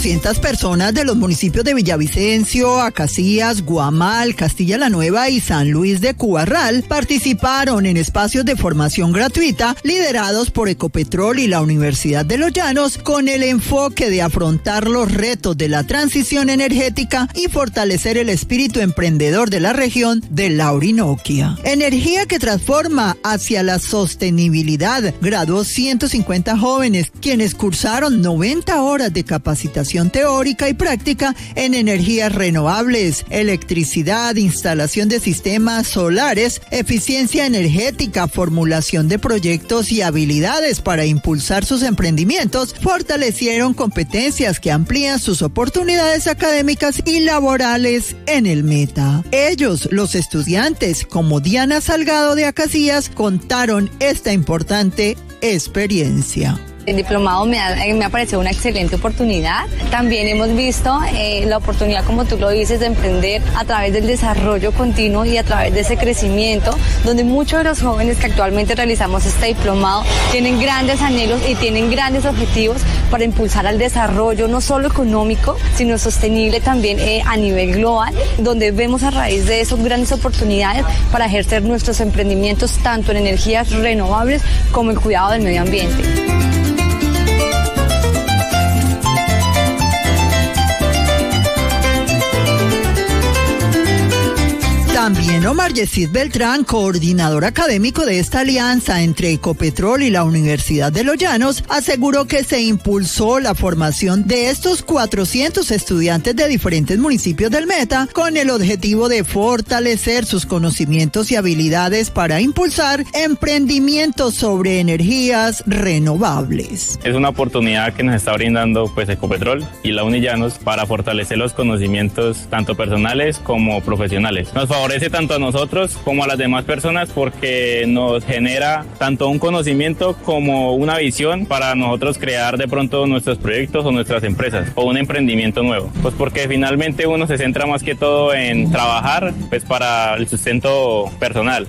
400 personas de los municipios de Villavicencio, Acacías, Guamal, Castilla la Nueva y San Luis de Cubarral participaron en espacios de formación gratuita liderados por Ecopetrol y la Universidad de Los Llanos con el enfoque de afrontar los retos de la transición energética y fortalecer el espíritu emprendedor de la región de la Orinoquia. Energía que transforma hacia la sostenibilidad. Graduó 150 jóvenes quienes cursaron 90 horas de capacitación teórica y práctica en energías renovables, electricidad, instalación de sistemas solares, eficiencia energética, formulación de proyectos y habilidades para impulsar sus emprendimientos. Fortalecieron competencias que amplían sus oportunidades académicas y laborales en el Meta. Ellos, los estudiantes, como Diana Salgado de Acacías, contaron esta importante experiencia. El diplomado me ha parecido una excelente oportunidad. También hemos visto la oportunidad, como tú lo dices, de emprender a través del desarrollo continuo y a través de ese crecimiento, donde muchos de los jóvenes que actualmente realizamos este diplomado tienen grandes anhelos y tienen grandes objetivos para impulsar al desarrollo, no solo económico, sino sostenible también a nivel global, donde vemos a raíz de eso grandes oportunidades para ejercer nuestros emprendimientos tanto en energías renovables como el cuidado del medio ambiente. También Omar Yesid Beltrán, coordinador académico de esta alianza entre Ecopetrol y la Universidad de Los Llanos, aseguró que se impulsó la formación de estos 400 estudiantes de diferentes municipios del Meta con el objetivo de fortalecer sus conocimientos y habilidades para impulsar emprendimientos sobre energías renovables. Es una oportunidad que nos está brindando Ecopetrol y la Unillanos para fortalecer los conocimientos tanto personales como profesionales. Nos favorece tanto a nosotros como a las demás personas porque nos genera tanto un conocimiento como una visión para nosotros crear de pronto nuestros proyectos o nuestras empresas o un emprendimiento nuevo. Pues porque finalmente uno se centra más que todo en trabajar para el sustento personal.